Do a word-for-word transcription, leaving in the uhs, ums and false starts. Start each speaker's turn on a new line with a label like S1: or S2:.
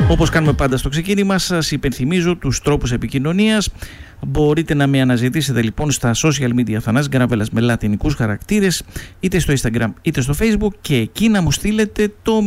S1: Όπως κάνουμε πάντα στο ξεκίνημα, σας υπενθυμίζω τους τρόπους επικοινωνίας. Μπορείτε να με αναζητήσετε λοιπόν στα social media Θανάσης Γκαραβέλας με λατινικούς χαρακτήρες, είτε στο Instagram είτε στο Facebook, και εκεί να μου στείλετε το